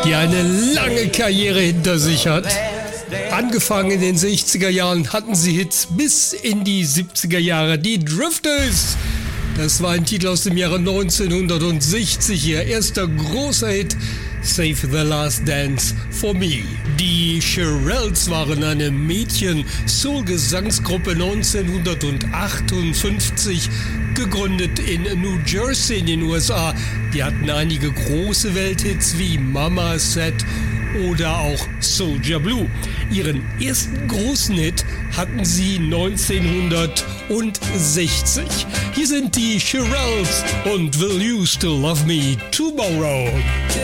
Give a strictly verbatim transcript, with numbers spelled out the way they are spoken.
die eine lange Karriere hinter sich hat. Angefangen in den sechziger Jahren hatten sie Hits bis in die siebziger Jahre. Die Drifters, das war ein Titel aus dem Jahre neunzehnhundertsechzig, ihr erster großer Hit, Save the Last Dance for Me. Die Shirelles waren eine Mädchen-Soul-Gesangsgruppe neunzehnhundertachtundfünfzig, gegründet in New Jersey in den U S A. Die hatten einige große Welthits wie Mama Said oder auch Soldier Blue. Ihren ersten großen Hit hatten sie neunzehnhundertsechzig. Hier sind die Shirelles und Will You Still Love Me Tomorrow?